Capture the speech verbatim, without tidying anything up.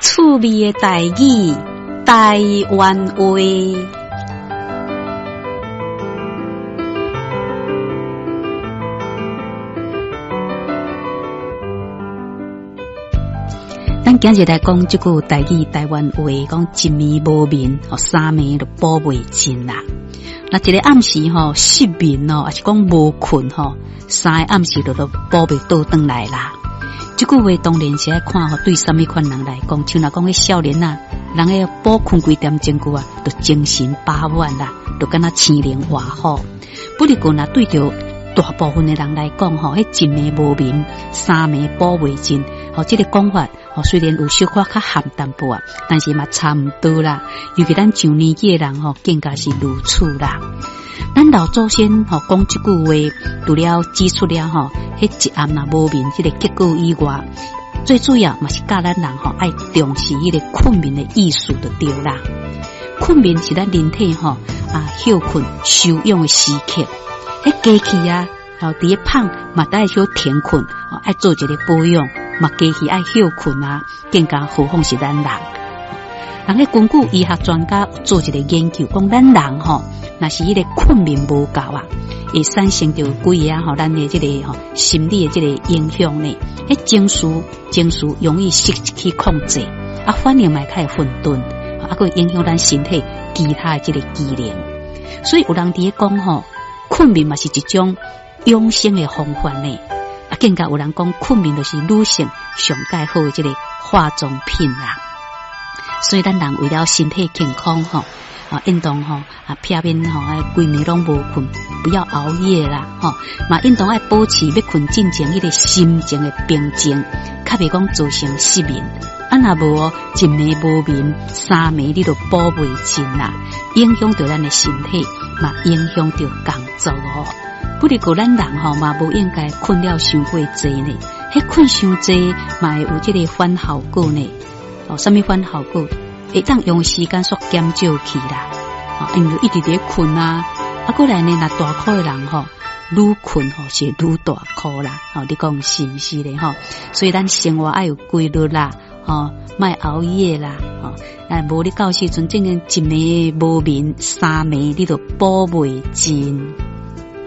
趣味的台语，台湾话。咱今日来讲这句台语台湾话，讲一暝无眠，哦，三暝都补袂尽啦。那一个暗时吼失眠哦，还是讲无困吼，三个暗时都都补袂倒转来啦。这句话当然是爱看吼，对什么款人来讲，像若讲个少年啊，人个补困几点钟久啊，就精神饱满啦，就敢若青灵活虎。不过若对着大部分的人来讲吼，迄一暝无眠，三暝补袂尽，吼，这个讲法吼虽然有小可较含淡薄啊，但是嘛差唔多啦。尤其咱上年纪的人吼，更加是如此啦。咱老祖先吼讲这句话，除了指出了吼，迄一暗若无眠这个结果以外，最主要嘛是教咱人吼爱重视迄个困眠的艺术就对啦。困眠是咱人体吼啊休困休养的时刻。迄机器啊，然后伫咧胖嘛，得小填困，哦，爱做一个保养，嘛机器爱休困啊，更加何况是咱人。人个根据医学专家做一个研究，讲咱人吼，若是迄个困眠无够啊，会产生着几个啊吼，咱的这个吼心理的这个影响呢。迄情绪情绪容易失去控制，啊，反应嘛开始混沌，啊，佫影响咱身体其他的这个机能。所以有人伫咧讲吼。困眠嘛是一种养生的方法呢，啊，更加有人讲困眠就是女性上介好的这个化妆品啦。所以咱人为了身体健康吼，啊，运动吼，啊，避免吼，爱规暝拢无困，不要熬夜啦，吼，嘛运动爱保持要困之前迄个心情的平静，较袂讲造成失眠。啊，若无哦，一暝无眠，三暝你就补袂尽啦，影响到咱的身体。嘛影响到工作哦，不过个咱人吼嘛无应该困了伤过济呢，迄困伤济嘛会有这个反效果呢。哦，什么反效果？会当用时间缩减少去啦。哦，因为一直伫困啊，啊，过来呢，若大块的人吼，愈困吼是愈大块啦。哦，你讲是不是咧？吼，所以咱生活爱有规律啦。哦，莫熬夜啦，哦，啊，无你到时阵正个一暝无眠，三暝你就补袂尽。